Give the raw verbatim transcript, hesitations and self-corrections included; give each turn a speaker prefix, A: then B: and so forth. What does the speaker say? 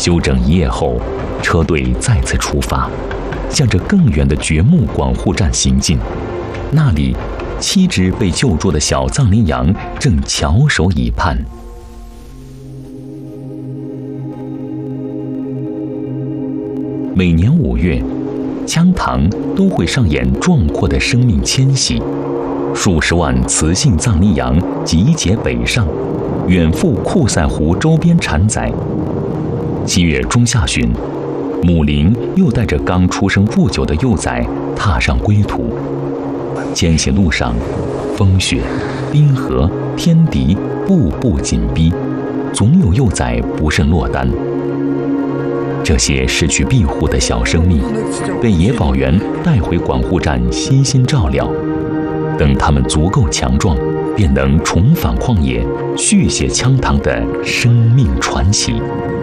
A: 休整一夜后，车队再次出发，向着更远的掘墓广护站行进。那里，七只被救助的小藏羚羊正翘首以盼。每年五月，羌塘都会上演壮阔的生命迁徙，数十万雌性藏羚羊集结北上，远赴库赛湖周边产崽。七月中下旬，母羚又带着刚出生不久的幼崽踏上归途。迁徙路上，风雪、冰河、天敌步步紧逼，总有幼崽不慎落单。这些失去庇护的小生命，被野保员带回广护站悉心照料。等它们足够强壮，便能重返旷野，续写羌塘的生命传奇。